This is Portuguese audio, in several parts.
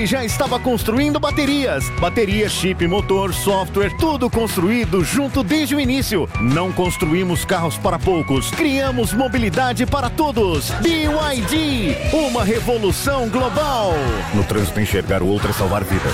ele já estava construindo baterias. Bateria, chip, motor, software, tudo construído junto desde o início. Não construímos carros para poucos, criamos mobilidade para todos. BYD, uma revolução global. No trânsito, enxergar o outro é salvar vidas.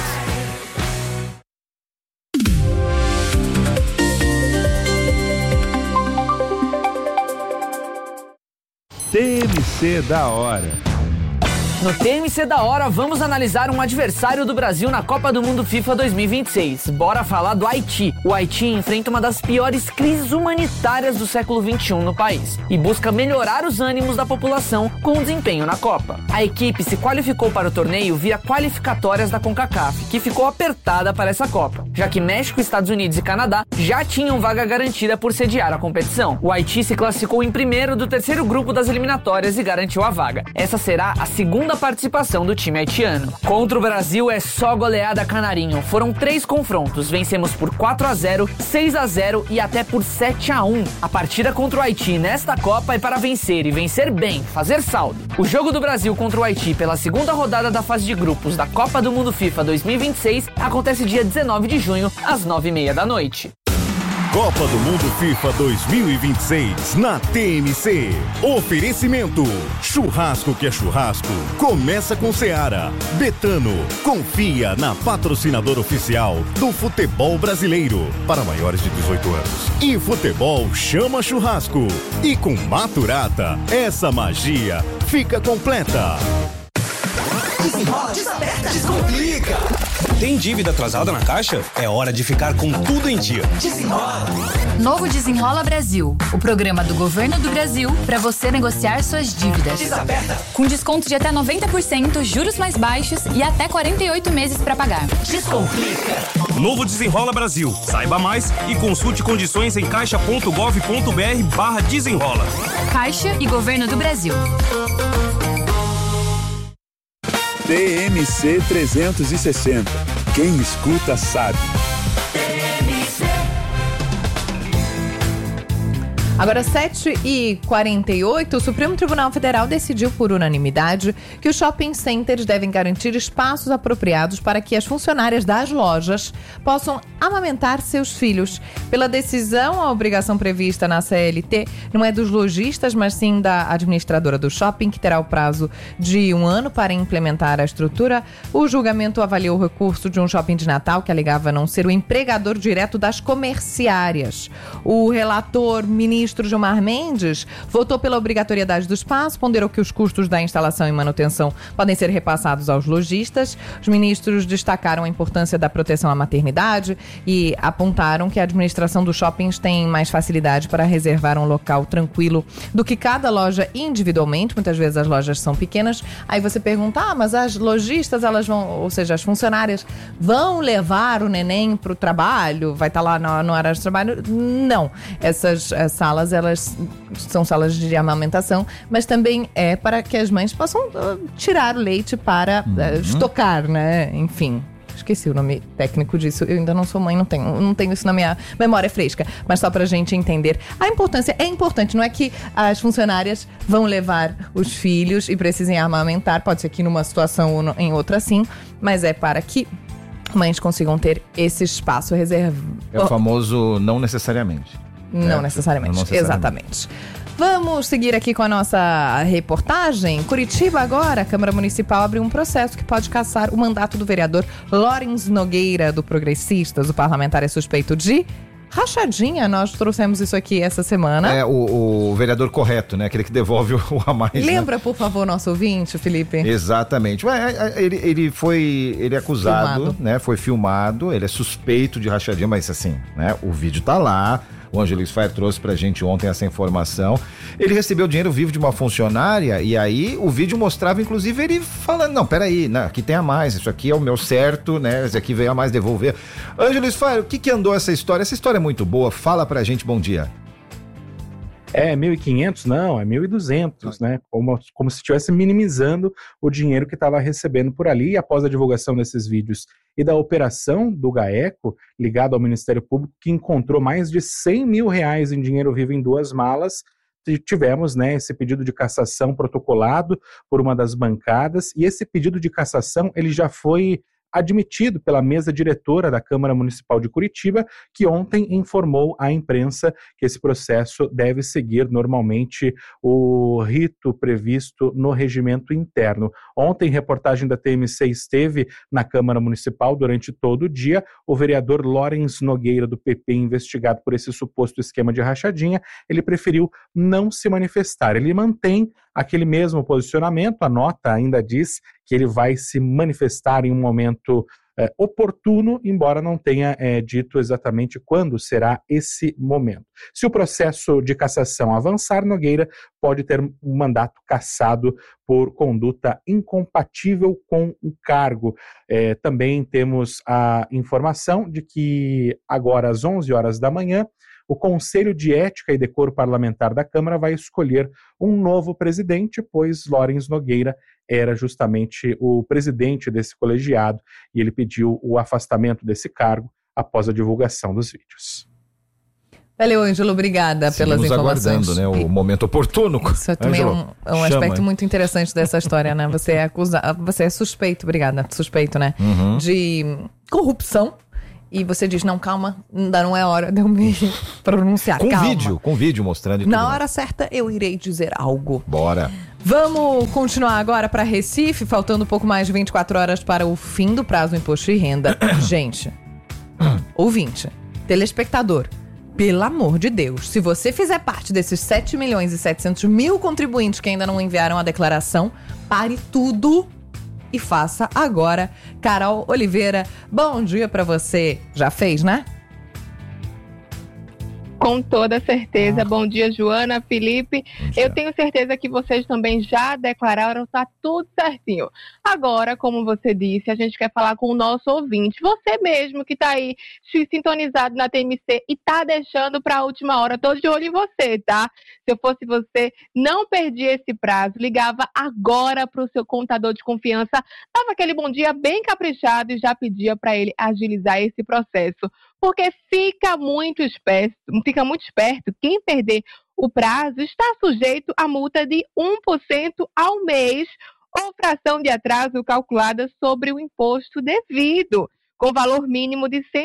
TMC da hora. No TMC da hora, vamos analisar um adversário do Brasil na Copa do Mundo FIFA 2026. Bora falar do Haiti. O Haiti enfrenta uma das piores crises humanitárias do século XXI no país e busca melhorar os ânimos da população com o desempenho na Copa. A equipe se qualificou para o torneio via qualificatórias da CONCACAF, que ficou apertada para essa Copa, já que México, Estados Unidos e Canadá já tinham vaga garantida por sediar a competição. O Haiti se classificou em primeiro do terceiro grupo das eliminatórias e garantiu a vaga. Essa será a segunda participação do time haitiano. Contra o Brasil é só goleada canarinho. Foram 3 confrontos, vencemos por 4-0, 6-0 e até por 7-1. A partida contra o Haiti nesta Copa é para vencer e vencer bem, fazer saldo. O jogo do Brasil contra o Haiti pela segunda rodada da fase de grupos da Copa do Mundo FIFA 2026 acontece dia 19 de junho, às 9h30 da noite. Copa do Mundo FIFA 2026 na TMC. Oferecimento: churrasco que é churrasco. Começa com Seara. Betano. Confia na patrocinadora oficial do futebol brasileiro. Para maiores de 18 anos. E futebol chama churrasco. E com Maturata, essa magia fica completa. Desenrola, desaperta, descomplica. Tem dívida atrasada na Caixa? É hora de ficar com tudo em dia. Desenrola. Novo Desenrola Brasil, o programa do Governo do Brasil para você negociar suas dívidas. Desaperta. Com desconto de até 90%, juros mais baixos e até 48 meses para pagar. Descomplica. Novo Desenrola Brasil. Saiba mais e consulte condições em caixa.gov.br/desenrola. Caixa e Governo do Brasil. TMC 360. Quem escuta sabe. Agora, 7h48, o Supremo Tribunal Federal decidiu por unanimidade que os shopping centers devem garantir espaços apropriados para que as funcionárias das lojas possam amamentar seus filhos. Pela decisão, a obrigação prevista na CLT não é dos lojistas, mas sim da administradora do shopping, que terá o prazo de 1 ano para implementar a estrutura. O julgamento avaliou o recurso de um shopping de Natal que alegava não ser o empregador direto das comerciárias. O relator, ministro Gilmar Mendes, votou pela obrigatoriedade do espaço, ponderou que os custos da instalação e manutenção podem ser repassados aos lojistas. Os ministros destacaram a importância da proteção à maternidade e apontaram que a administração dos shoppings tem mais facilidade para reservar um local tranquilo do que cada loja individualmente. Muitas vezes as lojas são pequenas. Aí você pergunta, mas as lojistas, elas vão, ou seja, as funcionárias vão levar o neném para o trabalho? Vai estar lá no horário de trabalho? Não. Essas salas, elas são salas de amamentação, mas também é para que as mães possam tirar o leite para estocar, né? Enfim. Esqueci o nome técnico disso. Eu ainda não sou mãe, não tenho isso na minha memória fresca. Mas só pra gente entender. A importância é importante. Não é que as funcionárias vão levar os filhos e precisem amamentar. Pode ser que numa situação ou em outra sim. Mas é para que mães consigam ter esse espaço reservado. É o famoso não necessariamente. Não necessariamente, exatamente. Vamos seguir aqui com a nossa reportagem. Curitiba agora, a Câmara Municipal abriu um processo que pode cassar o mandato do vereador Lawrence Nogueira, do Progressistas. O parlamentar é suspeito de rachadinha. Nós trouxemos isso aqui essa semana. É o vereador correto, né? Aquele que devolve o a mais. Lembra, por favor, nosso ouvinte, Felipe? Exatamente. Ele é acusado, filmado. Né? Foi filmado, ele é suspeito de rachadinha, mas assim, né? O vídeo tá lá. O Angelis Fair trouxe pra gente ontem essa informação. Ele recebeu dinheiro vivo de uma funcionária e aí o vídeo mostrava, inclusive, ele falando, não, peraí, né, aqui tem a mais, isso aqui é o meu certo, né, esse aqui veio a mais devolver. Angelis Fair, o que andou essa história? Essa história é muito boa, fala pra gente, bom dia. É 1.500? Não, é 1.200, né? Como se estivesse minimizando o dinheiro que estava recebendo por ali. E após a divulgação desses vídeos e da operação do GAECO, ligado ao Ministério Público, que encontrou mais de R$100 mil em dinheiro vivo em 2 malas, tivemos, né, esse pedido de cassação protocolado por uma das bancadas, e esse pedido de cassação ele já foi admitido pela mesa diretora da Câmara Municipal de Curitiba, que ontem informou à imprensa que esse processo deve seguir normalmente o rito previsto no regimento interno. Ontem, reportagem da TMC esteve na Câmara Municipal durante todo o dia. O vereador Lawrence Nogueira, do PP, investigado por esse suposto esquema de rachadinha, ele preferiu não se manifestar. Ele mantém aquele mesmo posicionamento. A nota ainda diz que ele vai se manifestar em um momento oportuno, embora não tenha dito exatamente quando será esse momento. Se o processo de cassação avançar, Nogueira pode ter um mandato cassado por conduta incompatível com o cargo. Também temos a informação de que agora às 11 horas da manhã, o Conselho de Ética e Decoro Parlamentar da Câmara vai escolher um novo presidente, pois Lawrence Nogueira era justamente o presidente desse colegiado e ele pediu o afastamento desse cargo após a divulgação dos vídeos. Valeu, Ângelo, obrigada pelas informações. Aguardando, né, o momento oportuno. Isso também Ângelo, é um aspecto muito interessante dessa história, né? Você é suspeito, obrigada, suspeito, né? De corrupção. E você diz, não, calma, ainda não é hora de eu me pronunciar, calma. Com vídeo mostrando. Na hora certa eu irei dizer algo. Bora. Vamos continuar agora para Recife, faltando um pouco mais de 24 horas para o fim do prazo do imposto de renda. Gente, ouvinte, telespectador, pelo amor de Deus, se você fizer parte desses 7 milhões e 700 mil contribuintes que ainda não enviaram a declaração, pare tudo e faça agora. Carol Oliveira, bom dia pra você. Já fez, né? Com toda certeza. Bom dia, Joana, Felipe. Eu tenho certeza que vocês também já declararam, tá tudo certinho. Agora, como você disse, a gente quer falar com o nosso ouvinte. Você mesmo que tá aí sintonizado na TMC e tá deixando pra última hora. Tô de olho em você, tá? Se eu fosse você, não perdia esse prazo. Ligava agora pro seu contador de confiança. Dava aquele bom dia bem caprichado e já pedia pra ele agilizar esse processo. Porque fica muito esperto, quem perder o prazo está sujeito a multa de 1% ao mês ou fração de atraso calculada sobre o imposto devido, com valor mínimo de R$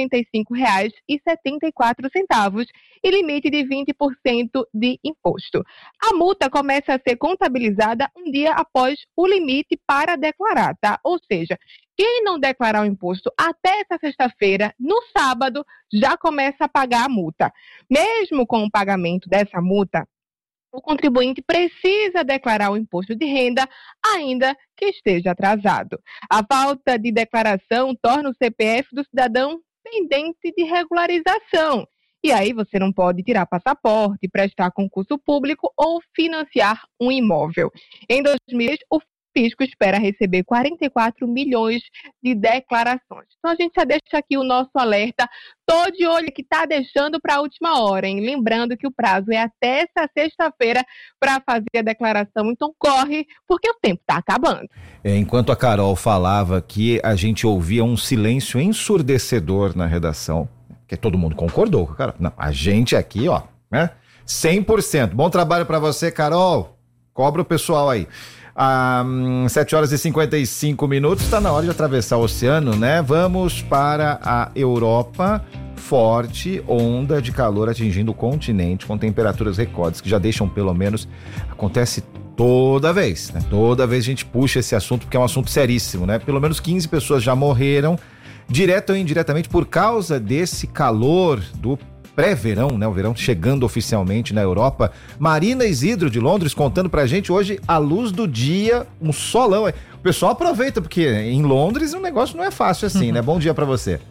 165,74 e limite de 20% de imposto. A multa começa a ser contabilizada um dia após o limite para declarar, tá? Ou seja, quem não declarar o imposto até essa sexta-feira, no sábado, já começa a pagar a multa. Mesmo com o pagamento dessa multa, o contribuinte precisa declarar o imposto de renda, ainda que esteja atrasado. A falta de declaração torna o CPF do cidadão pendente de regularização. E aí você não pode tirar passaporte, prestar concurso público ou financiar um imóvel. Em 2010, o Fisco espera receber 44 milhões de declarações. Então a gente já deixa aqui o nosso alerta. Tô de olho que tá deixando para a última hora, hein? Lembrando que o prazo é até essa sexta-feira para fazer a declaração. Então corre, porque o tempo tá acabando. Enquanto a Carol falava aqui, a gente ouvia um silêncio ensurdecedor na redação, que todo mundo concordou com a Carol. Não, a gente aqui, ó, né? 100%. Bom trabalho para você, Carol. Cobra o pessoal aí. 7 horas e 55 minutos, está na hora de atravessar o oceano, né? Vamos para a Europa. Forte onda de calor atingindo o continente, com temperaturas recordes que já deixam, pelo menos, acontece toda vez, né? Toda vez a gente puxa esse assunto porque é um assunto seríssimo, né? Pelo menos 15 pessoas já morreram, direto ou indiretamente, por causa desse calor do pré-verão, né? O verão chegando oficialmente na Europa. Marina Isidro de Londres contando pra gente hoje à luz do dia, um solão. O pessoal aproveita porque em Londres o negócio não é fácil assim, né? Bom dia pra você.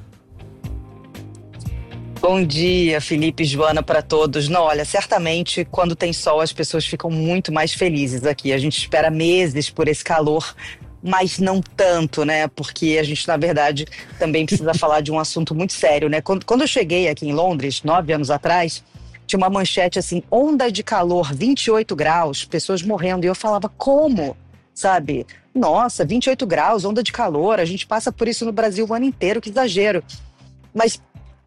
Bom dia, Felipe e Joana, para todos. Não, olha, certamente quando tem sol as pessoas ficam muito mais felizes aqui. A gente espera meses por esse calor, mas não tanto, né? Porque a gente, na verdade, também precisa falar de um assunto muito sério, né? Quando eu cheguei aqui em Londres, 9 anos atrás, tinha uma manchete assim, onda de calor, 28 graus, pessoas morrendo. E eu falava, como? Sabe? Nossa, 28 graus, onda de calor, a gente passa por isso no Brasil o ano inteiro, que exagero. Mas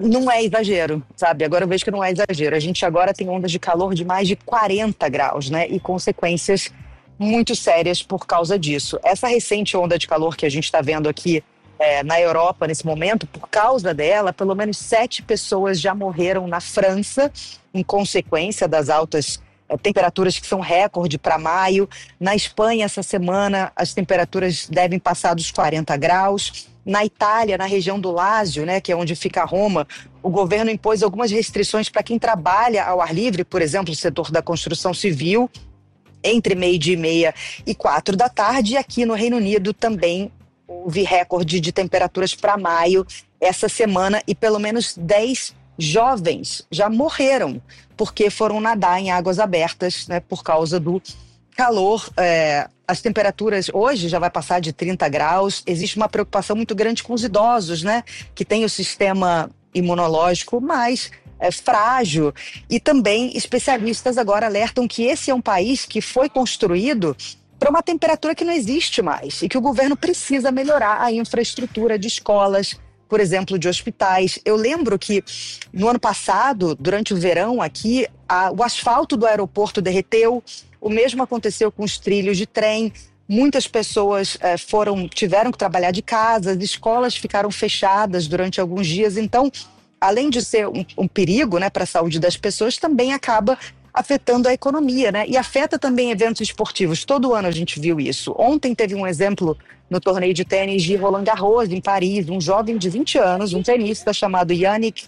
não é exagero, sabe? Agora eu vejo que não é exagero. A gente agora tem ondas de calor de mais de 40 graus, né? E consequências muito sérias por causa disso. Essa recente onda de calor que a gente está vendo aqui na Europa nesse momento, por causa dela, pelo menos 7 pessoas já morreram na França em consequência das altas temperaturas que são recorde para maio. Na Espanha, essa semana, as temperaturas devem passar dos 40 graus. Na Itália, na região do Lácio, né, que é onde fica Roma, o governo impôs algumas restrições para quem trabalha ao ar livre, por exemplo, o setor da construção civil, entre 12h30 e 4 da tarde. E aqui no Reino Unido também houve recorde de temperaturas para maio essa semana e pelo menos 10 jovens já morreram porque foram nadar em águas abertas, né, por causa do calor. As temperaturas hoje já vai passar de 30 graus. Existe uma preocupação muito grande com os idosos, né, que têm o sistema imunológico mais frágil. E também especialistas agora alertam que esse é um país que foi construído para uma temperatura que não existe mais e que o governo precisa melhorar a infraestrutura de escolas, por exemplo, de hospitais. Eu lembro que no ano passado, durante o verão aqui, o asfalto do aeroporto derreteu. O mesmo aconteceu com os trilhos de trem. Muitas pessoas tiveram que trabalhar de casa, as escolas ficaram fechadas durante alguns dias. Então, além de ser um perigo, né, para a saúde das pessoas, também acaba afetando a economia, né? E afeta também eventos esportivos. Todo ano a gente viu isso. Ontem teve um exemplo no torneio de tênis de Roland Garros, em Paris. Um jovem de 20 anos, um tenista chamado Yannick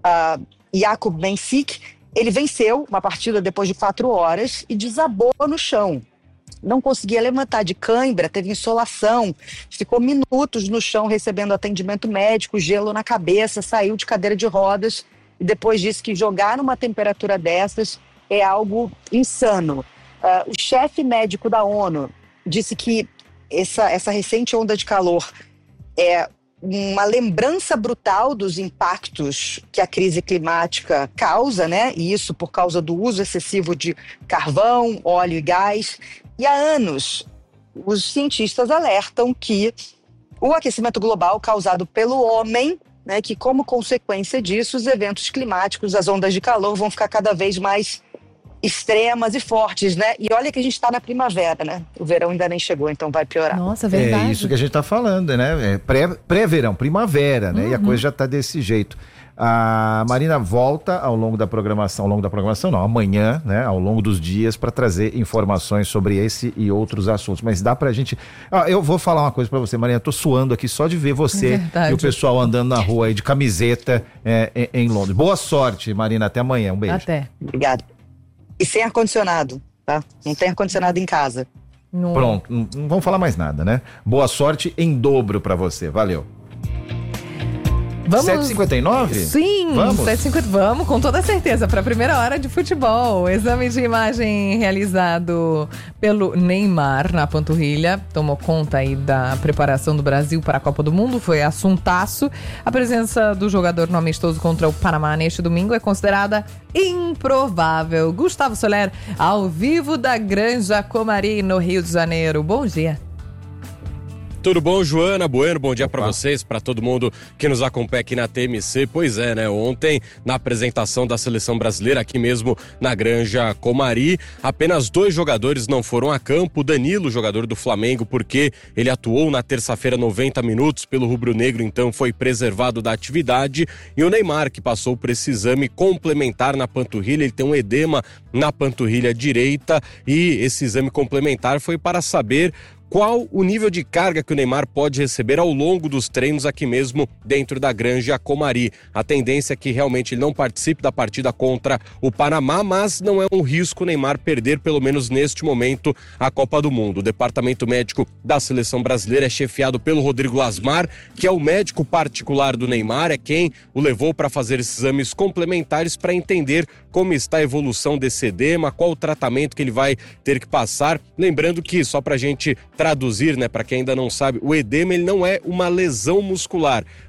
Jakub Mensik, ele venceu uma partida depois de 4 horas e desabou no chão. Não conseguia levantar de cãibra, teve insolação, ficou minutos no chão recebendo atendimento médico, gelo na cabeça, saiu de cadeira de rodas e depois disse que jogar numa temperatura dessas é algo insano. O chefe médico da ONU disse que essa recente onda de calor é uma lembrança brutal dos impactos que a crise climática causa, né? E isso por causa do uso excessivo de carvão, óleo e gás. E há anos, os cientistas alertam que o aquecimento global causado pelo homem, né, que como consequência disso, os eventos climáticos, as ondas de calor vão ficar cada vez mais extremas e fortes, né? E olha que a gente está na primavera, né? O verão ainda nem chegou, então vai piorar. Nossa, verdade. É isso que a gente está falando, né? Pré-verão, primavera, né? E a coisa já está desse jeito. A Marina volta ao longo da programação, amanhã, né? Ao longo dos dias, para trazer informações sobre esse e outros assuntos. Mas dá pra gente... eu vou falar uma coisa pra você, Marina, tô suando aqui só de ver você e o pessoal andando na rua aí de camiseta em Londres. Boa sorte, Marina, até amanhã, um beijo. Até. Obrigada. E sem ar-condicionado, tá? Não tem ar-condicionado em casa. Não. Pronto, não vamos falar mais nada, né? Boa sorte em dobro pra você, valeu. Vamos... 7h59? Sim, vamos? 7h50, vamos, com toda certeza, para a primeira hora de futebol. Exame de imagem realizado pelo Neymar na panturrilha, tomou conta aí da preparação do Brasil para a Copa do Mundo, foi assuntaço. A presença do jogador no amistoso contra o Panamá neste domingo é considerada improvável. Gustavo Soler, ao vivo da Granja Comari, no Rio de Janeiro. Bom dia. Tudo bom, Joana Bueno? Bom dia para vocês, para todo mundo que nos acompanha aqui na TMC. Pois é, né? Ontem, na apresentação da seleção brasileira, aqui mesmo na Granja Comari, apenas 2 jogadores não foram a campo. O Danilo, jogador do Flamengo, porque ele atuou na terça-feira 90 minutos pelo rubro-negro, então foi preservado da atividade. E o Neymar, que passou por esse exame complementar na panturrilha, ele tem um edema na panturrilha direita e esse exame complementar foi para saber qual o nível de carga que o Neymar pode receber ao longo dos treinos aqui mesmo dentro da Granja Comari. A tendência é que realmente ele não participe da partida contra o Panamá, mas não é um risco o Neymar perder, pelo menos neste momento, a Copa do Mundo. O departamento médico da seleção brasileira é chefiado pelo Rodrigo Lasmar, que é o médico particular do Neymar, é quem o levou para fazer esses exames complementares para entender como está a evolução desse edema, qual o tratamento que ele vai ter que passar. Lembrando que, só para a gente traduzir, né, para quem ainda não sabe, o edema ele não é uma lesão muscular,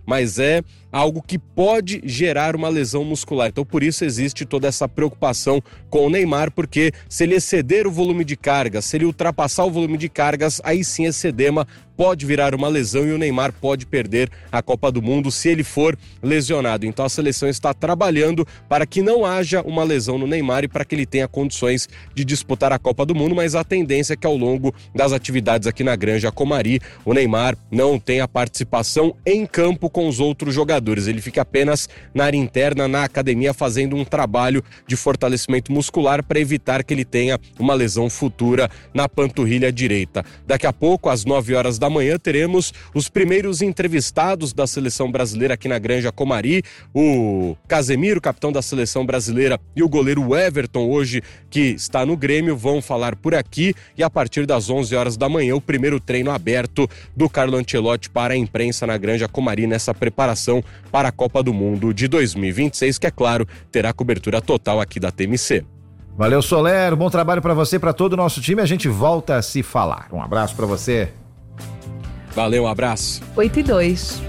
mas é algo que pode gerar uma lesão muscular. Então, por isso existe toda essa preocupação com o Neymar, porque se ele exceder o volume de cargas, se ele ultrapassar o volume de cargas, aí sim esse edema pode virar uma lesão e o Neymar pode perder a Copa do Mundo se ele for lesionado. Então a seleção está trabalhando para que não haja uma lesão no Neymar e para que ele tenha condições de disputar a Copa do Mundo, mas a tendência é que ao longo das atividades aqui na Granja Comari, o Neymar não tenha participação em campo com os outros jogadores. Ele fica apenas na área interna, na academia, fazendo um trabalho de fortalecimento muscular para evitar que ele tenha uma lesão futura na panturrilha direita. Daqui a pouco, às 9 horas da manhã, teremos os primeiros entrevistados da seleção brasileira aqui na Granja Comari, o Casemiro, capitão da seleção brasileira, e o goleiro Everton, hoje que está no Grêmio, vão falar por aqui, e a partir das 11 horas da manhã, o primeiro treino aberto do Carlo Ancelotti para a imprensa na Granja Comari nessa preparação para a Copa do Mundo de 2026, que é claro, terá cobertura total aqui da TMC. Valeu, Solero, bom trabalho para você, para todo o nosso time, a gente volta a se falar. Um abraço para você. Valeu, um abraço. 8:02.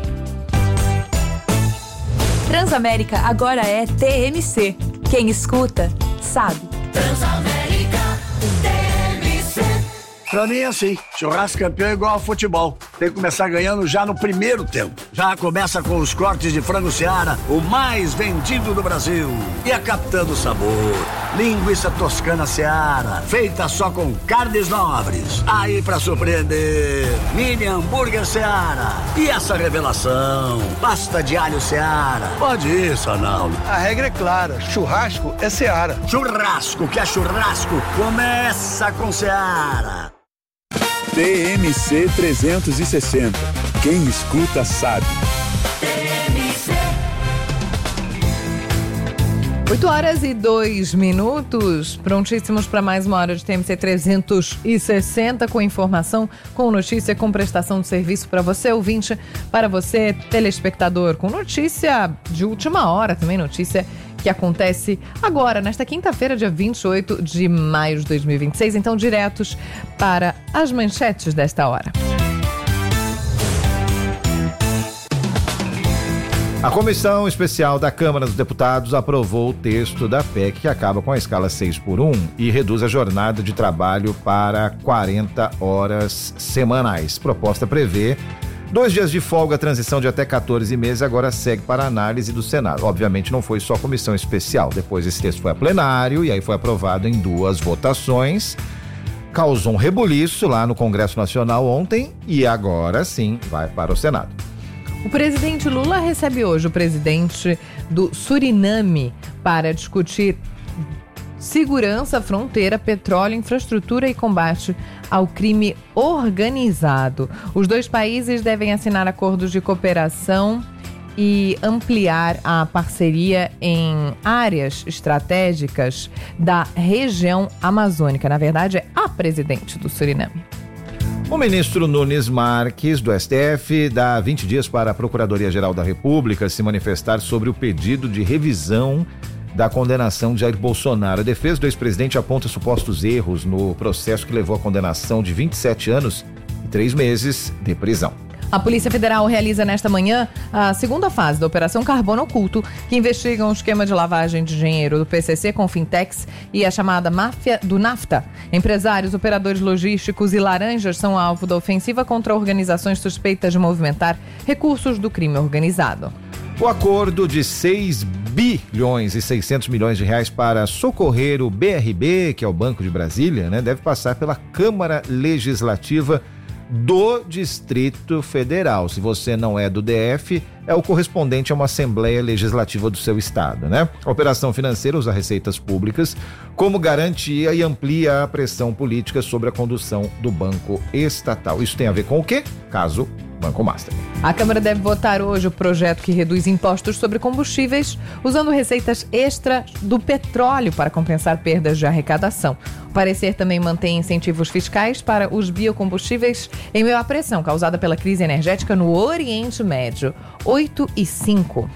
Transamérica agora é TMC. Quem escuta, sabe. Transamérica TMC. Pra mim é assim, churrasco campeão é igual ao futebol. Tem que começar ganhando já no primeiro tempo. Já começa com os cortes de frango Seara, o mais vendido do Brasil. E a Capitã do Sabor, linguiça toscana Seara, feita só com carnes nobres. Aí pra surpreender, mini hambúrguer Seara. E essa revelação, pasta de alho Seara. Pode ir, Sanal. A regra é clara, churrasco é Seara. Churrasco que é churrasco, começa com Seara. TMC 360. Quem escuta sabe. 8:02, prontíssimos para mais uma hora de TMC 360, com informação, com notícia, com prestação de serviço para você, ouvinte, para você, telespectador, com notícia de última hora também, notícia que acontece agora, nesta quinta-feira, dia 28 de maio de 2026. Então, diretos para as manchetes desta hora. A Comissão Especial da Câmara dos Deputados aprovou o texto da PEC que acaba com a escala 6x1 e reduz a jornada de trabalho para 40 horas semanais. Proposta prevê 2 dias de folga, transição de até 14 meses, agora segue para análise do Senado. Obviamente não foi só comissão especial, depois esse texto foi a plenário e aí foi aprovado em 2 votações. Causou um rebuliço lá no Congresso Nacional ontem e agora sim vai para o Senado. O presidente Lula recebe hoje o presidente do Suriname para discutir segurança, fronteira, petróleo, infraestrutura e combate ao crime organizado. Os 2 países devem assinar acordos de cooperação e ampliar a parceria em áreas estratégicas da região amazônica. Na verdade, é a presidente do Suriname. O ministro Nunes Marques, do STF, dá 20 dias para a Procuradoria-Geral da República se manifestar sobre o pedido de revisão da condenação de Jair Bolsonaro. A defesa do ex-presidente aponta supostos erros no processo que levou à condenação de 27 anos e 3 meses de prisão. A Polícia Federal realiza nesta manhã a segunda fase da Operação Carbono Oculto, que investiga um esquema de lavagem de dinheiro do PCC com fintechs e a chamada máfia do NAFTA. Empresários, operadores logísticos e laranjas são alvo da ofensiva contra organizações suspeitas de movimentar recursos do crime organizado. O acordo de 6 bilhões e 600 milhões de reais para socorrer o BRB, que é o Banco de Brasília, deve passar pela Câmara Legislativa do Distrito Federal. Se você não é do DF, é o correspondente a uma Assembleia Legislativa do seu estado, A operação financeira usa receitas públicas como garantia e amplia a pressão política sobre a condução do banco estatal. Isso tem a ver com o quê? Caso Banco Master. A Câmara deve votar hoje o projeto que reduz impostos sobre combustíveis, usando receitas extra do petróleo para compensar perdas de arrecadação. O parecer também mantém incentivos fiscais para os biocombustíveis em meio à pressão causada pela crise energética no Oriente Médio. 8:05.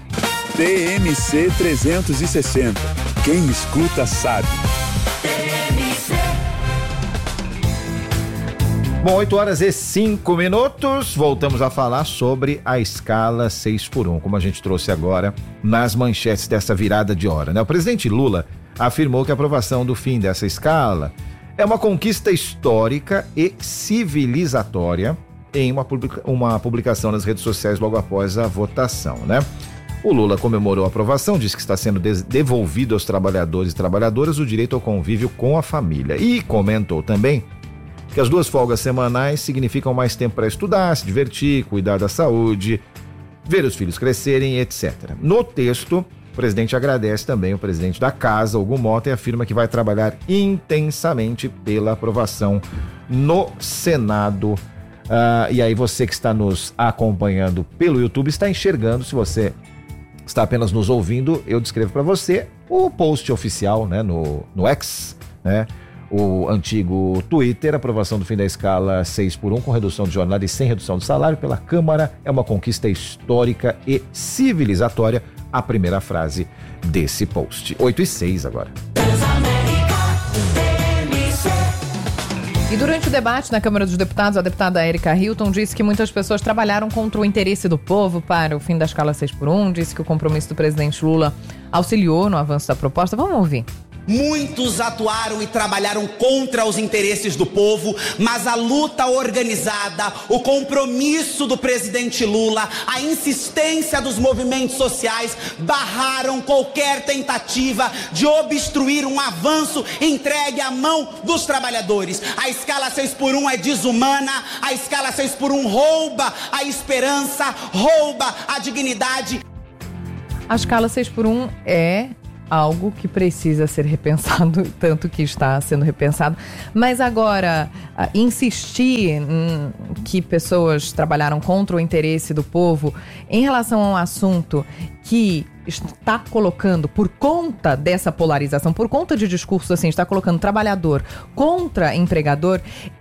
TMC 360. Quem escuta sabe. Bom, 8h05, voltamos a falar sobre a escala 6x1, como a gente trouxe agora nas manchetes dessa virada de hora, né? O presidente Lula afirmou que a aprovação do fim dessa escala é uma conquista histórica e civilizatória em uma publicação nas redes sociais logo após a votação, né? O Lula comemorou a aprovação, disse que está sendo devolvido aos trabalhadores e trabalhadoras o direito ao convívio com a família e comentou também que as 2 folgas semanais significam mais tempo para estudar, se divertir, cuidar da saúde, ver os filhos crescerem, etc. No texto, o presidente agradece também o presidente da casa, Hugo Mota, e afirma que vai trabalhar intensamente pela aprovação no Senado. E aí você que está nos acompanhando pelo YouTube está enxergando, se você está apenas nos ouvindo, eu descrevo para você o post oficial, né, no X, né? O antigo Twitter, aprovação do fim da escala 6x1 com redução de jornada e sem redução de salário pela Câmara é uma conquista histórica e civilizatória. A primeira frase desse post. 8h06 agora. E durante o debate na Câmara dos Deputados, a deputada Erika Hilton disse que muitas pessoas trabalharam contra o interesse do povo para o fim da escala 6x1, disse que o compromisso do presidente Lula auxiliou no avanço da proposta. Vamos ouvir. Muitos atuaram e trabalharam contra os interesses do povo, mas a luta organizada, o compromisso do presidente Lula, a insistência dos movimentos sociais barraram qualquer tentativa de obstruir um avanço entregue à mão dos trabalhadores. A escala 6x1 é desumana, a escala 6x1 rouba a esperança, rouba a dignidade. A escala 6x1 é algo que precisa ser repensado, tanto que está sendo repensado. Mas agora, insistir que pessoas trabalharam contra o interesse do povo em relação a um assunto que está colocando, por conta dessa polarização, por conta de discurso assim, está colocando trabalhador contra empregador,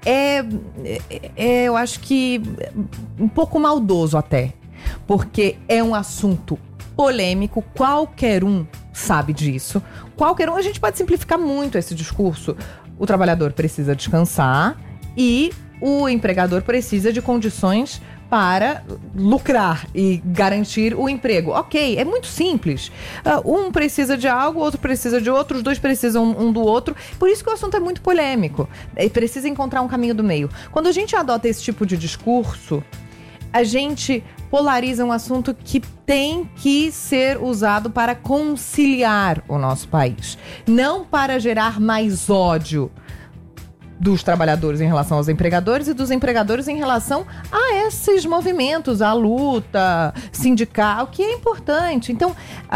eu acho que um pouco maldoso até, porque é um assunto polêmico, qualquer um sabe disso. A gente pode simplificar muito esse discurso. O trabalhador precisa descansar e o empregador precisa de condições para lucrar e garantir o emprego. Ok, é muito simples. Um precisa de algo, outro precisa de outro, os dois precisam um do outro. Por isso que o assunto é muito polêmico. Precisa encontrar um caminho do meio. Quando a gente adota esse tipo de discurso, a gente polariza um assunto que tem que ser usado para conciliar o nosso país, não para gerar mais ódio dos trabalhadores em relação aos empregadores e dos empregadores em relação a esses movimentos, a luta sindical, que é importante. Então,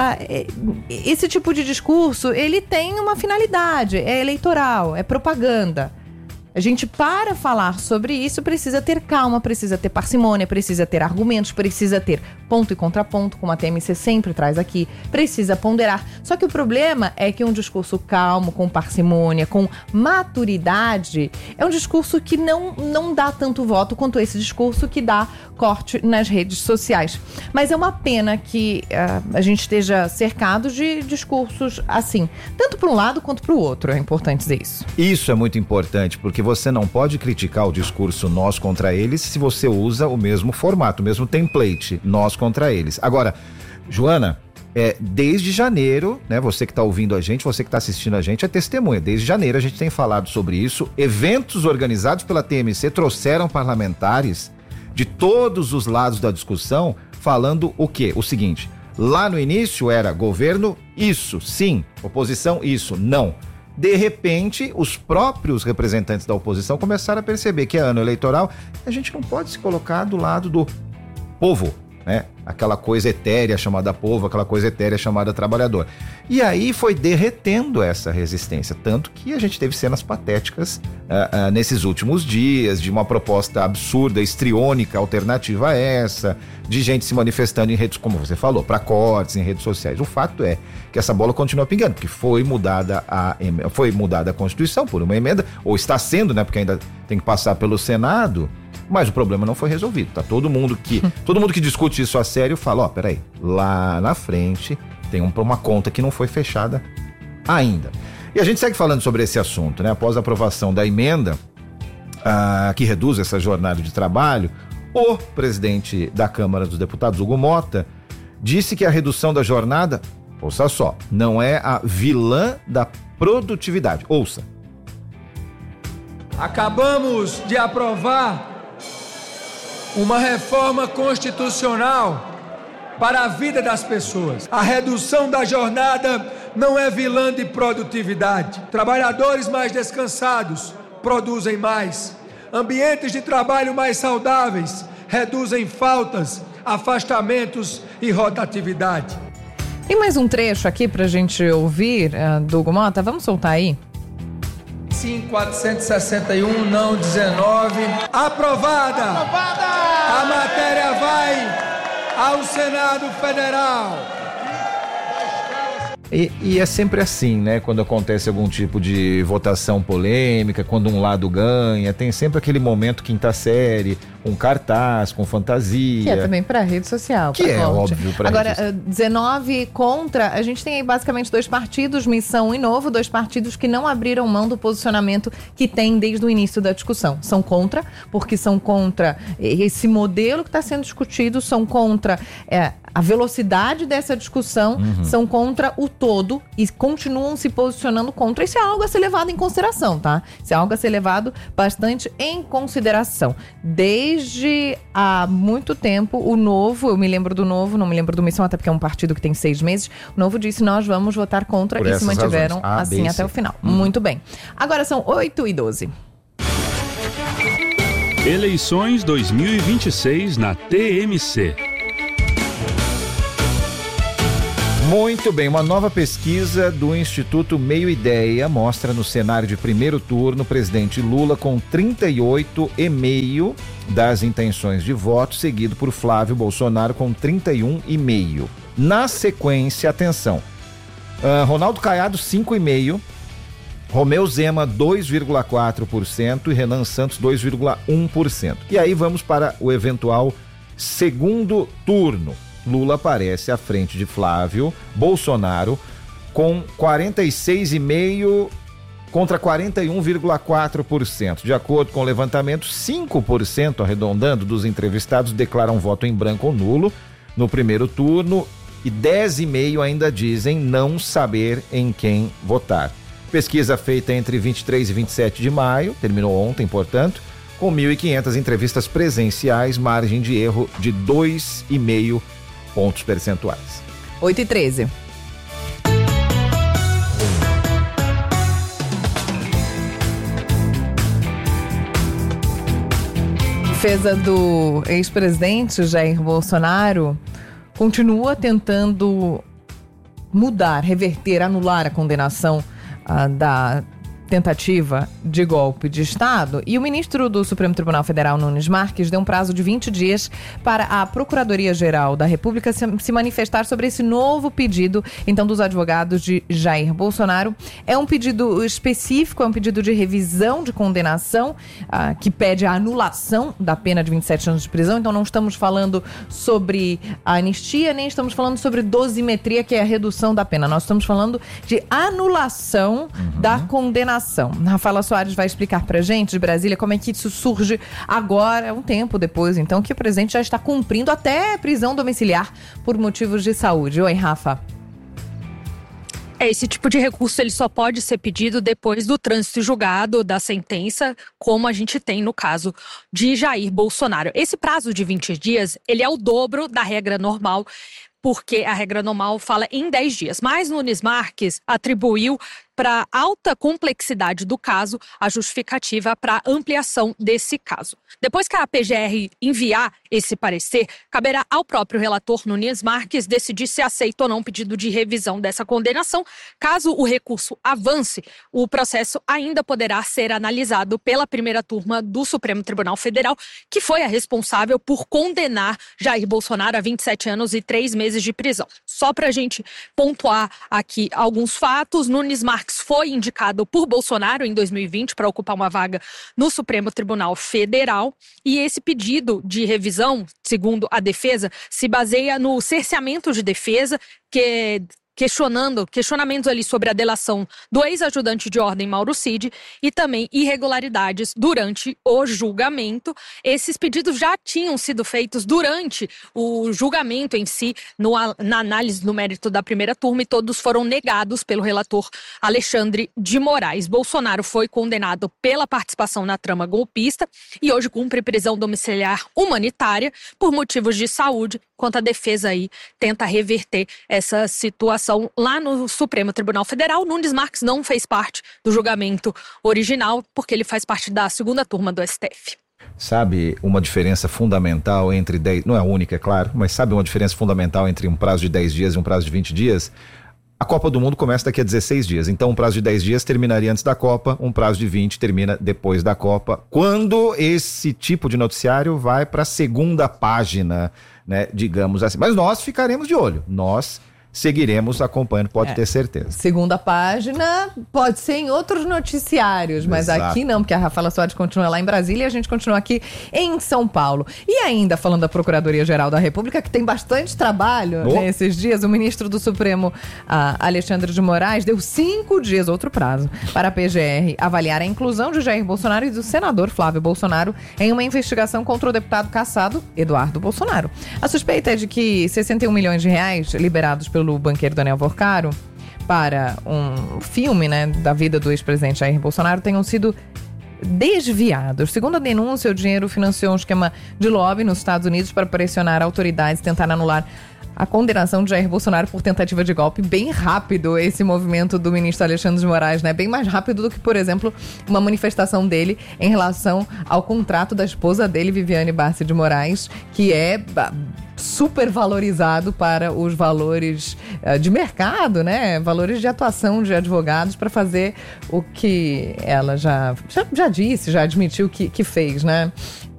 esse tipo de discurso, ele tem uma finalidade, é eleitoral, é propaganda. A gente, para falar sobre isso, precisa ter calma, precisa ter parcimônia, precisa ter argumentos, precisa ter ponto e contraponto, como a TMC sempre traz aqui, precisa ponderar. Só que o problema é que um discurso calmo, com parcimônia, com maturidade, é um discurso que não dá tanto voto quanto esse discurso que dá corte nas redes sociais. Mas é uma pena que a gente esteja cercado de discursos assim, tanto para um lado quanto para o outro, é importante dizer isso. Isso é muito importante, porque você não pode criticar o discurso nós contra eles se você usa o mesmo formato, o mesmo template, nós contra eles. Agora, Joana, desde janeiro, né, você que está ouvindo a gente, você que está assistindo a gente, é testemunha. Desde janeiro a gente tem falado sobre isso. Eventos organizados pela TMC trouxeram parlamentares de todos os lados da discussão falando o quê? O seguinte, lá no início era governo, isso, sim, oposição, isso, não. De repente, os próprios representantes da oposição começaram a perceber que é ano eleitoral, a gente não pode se colocar do lado do povo, né? Aquela coisa etérea chamada povo, aquela coisa etérea chamada trabalhador. E aí foi derretendo essa resistência, tanto que a gente teve cenas patéticas nesses últimos dias, de uma proposta absurda, histriônica, alternativa a essa, de gente se manifestando em redes, como você falou, para cortes em redes sociais. O fato é que essa bola continua pingando, porque foi mudada a Constituição por uma emenda, ou está sendo, né, porque ainda tem que passar pelo Senado. Mas o problema não foi resolvido, tá? Todo mundo que discute isso a sério fala, peraí, lá na frente tem uma conta que não foi fechada ainda. E a gente segue falando sobre esse assunto, né? Após a aprovação da emenda, que reduz essa jornada de trabalho, o presidente da Câmara dos Deputados, Hugo Mota, disse que a redução da jornada, ouça só, não é a vilã da produtividade. Ouça. Acabamos de aprovar uma reforma constitucional para a vida das pessoas. A redução da jornada não é vilã de produtividade. Trabalhadores mais descansados produzem mais. Ambientes de trabalho mais saudáveis reduzem faltas, afastamentos e rotatividade. Tem mais um trecho aqui pra gente ouvir do Hugo Mota? Vamos soltar aí? Sim, 461, não 19. Aprovada! A matéria vai ao Senado Federal. E é sempre assim, né? Quando acontece algum tipo de votação polêmica, quando um lado ganha, tem sempre aquele momento quinta série, com cartaz, com fantasia. Que é também pra rede social. Que é óbvio pra Agora, rede social. 19 contra, a gente tem aí basicamente 2 partidos, Missão e Novo, 2 partidos que não abriram mão do posicionamento que tem desde o início da discussão. São contra, porque são contra esse modelo que está sendo discutido, são contra a velocidade dessa discussão, são contra o todo e continuam se posicionando contra. Isso é algo a ser levado em consideração, tá? Isso é algo a ser levado bastante em consideração. Desde há muito tempo, o Novo, eu me lembro do Novo, não me lembro do Missão, até porque é um partido que tem 6 meses, o Novo disse, nós vamos votar contra e se mantiveram assim até o final. Muito bem. Agora são 8h12. Eleições 2026 na TMC. Muito bem, uma nova pesquisa do Instituto Meio Ideia mostra no cenário de primeiro turno o presidente Lula com 38,5% das intenções de voto, seguido por Flávio Bolsonaro com 31,5%. Na sequência, atenção, Ronaldo Caiado 5,5%, Romeu Zema 2,4% e Renan Santos 2,1%. E aí vamos para o eventual segundo turno. Lula aparece à frente de Flávio Bolsonaro com 46,5% contra 41,4%. De acordo com o levantamento, 5%, arredondando, dos entrevistados declaram voto em branco ou nulo no primeiro turno e 10,5% ainda dizem não saber em quem votar. Pesquisa feita entre 23 e 27 de maio, terminou ontem, portanto, com 1.500 entrevistas presenciais, margem de erro de 2,5 pontos percentuais. 8h13. Defesa do ex-presidente Jair Bolsonaro continua tentando mudar, reverter, anular a condenação da tentativa de golpe de Estado, e o ministro do Supremo Tribunal Federal, Nunes Marques, deu um prazo de 20 dias para a Procuradoria-Geral da República se manifestar sobre esse novo pedido, então, dos advogados de Jair Bolsonaro. É um pedido específico, é um pedido de revisão de condenação, que pede a anulação da pena de 27 anos de prisão, então não estamos falando sobre a anistia, nem estamos falando sobre dosimetria, que é a redução da pena, nós estamos falando de anulação da condenação. Rafaela Soares vai explicar pra gente, de Brasília, como é que isso surge agora, um tempo depois, então, que o presidente já está cumprindo até prisão domiciliar por motivos de saúde. Oi, Rafa. Esse tipo de recurso ele só pode ser pedido depois do trânsito julgado da sentença, como a gente tem no caso de Jair Bolsonaro. Esse prazo de 20 dias, ele é o dobro da regra normal, porque a regra normal fala em 10 dias. Mas Nunes Marques atribuiu para alta complexidade do caso a justificativa para ampliação desse caso. Depois que a PGR enviar esse parecer, caberá ao próprio relator Nunes Marques decidir se aceita ou não o pedido de revisão dessa condenação. Caso o recurso avance, o processo ainda poderá ser analisado pela primeira turma do Supremo Tribunal Federal, que foi a responsável por condenar Jair Bolsonaro a 27 anos e 3 meses de prisão. Só para a gente pontuar aqui alguns fatos, Nunes Marques foi indicado por Bolsonaro em 2020 para ocupar uma vaga no Supremo Tribunal Federal, e esse pedido de revisão, segundo a defesa, se baseia no cerceamento de defesa, que questionamentos ali sobre a delação do ex-ajudante de ordem Mauro Cid e também irregularidades durante o julgamento. Esses pedidos já tinham sido feitos durante o julgamento em si, na análise no mérito da primeira turma, e todos foram negados pelo relator Alexandre de Moraes. Bolsonaro foi condenado pela participação na trama golpista e hoje cumpre prisão domiciliar humanitária por motivos de saúde, enquanto a defesa aí tenta reverter essa situação lá no Supremo Tribunal Federal. Nunes Marques não fez parte do julgamento original, porque ele faz parte da segunda turma do STF. Sabe uma diferença fundamental entre 10, não é a única, é claro, mas sabe uma diferença fundamental entre um prazo de 10 dias e um prazo de 20 dias? A Copa do Mundo começa daqui a 16 dias, então um prazo de 10 dias terminaria antes da Copa, um prazo de 20 termina depois da Copa, quando esse tipo de noticiário vai para a segunda página, né, digamos assim. Mas nós ficaremos de olho, nós seguiremos acompanhando, pode ter certeza. Segunda página pode ser em outros noticiários, mas Exato. Aqui não, porque a Rafaela Soares continua lá em Brasília e a gente continua aqui em São Paulo. E ainda falando da Procuradoria-Geral da República, que tem bastante trabalho nesses dias, o ministro do Supremo, Alexandre de Moraes, deu 5 dias, outro prazo, para a PGR avaliar a inclusão de Jair Bolsonaro e do senador Flávio Bolsonaro em uma investigação contra o deputado cassado Eduardo Bolsonaro. A suspeita é de que 61 milhões de reais liberados pelo banqueiro Daniel Vorcaro para um filme, né, da vida do ex-presidente Jair Bolsonaro tenham sido desviados. Segundo a denúncia, o dinheiro financiou um esquema de lobby nos Estados Unidos para pressionar autoridades e tentar anular a condenação de Jair Bolsonaro por tentativa de golpe. Bem rápido esse movimento do ministro Alexandre de Moraes, né? Bem mais rápido do que, por exemplo, uma manifestação dele em relação ao contrato da esposa dele, Viviane Barsi de Moraes, que é super valorizado para os valores de mercado, né? Valores de atuação de advogados para fazer o que ela já disse, já admitiu que fez, né?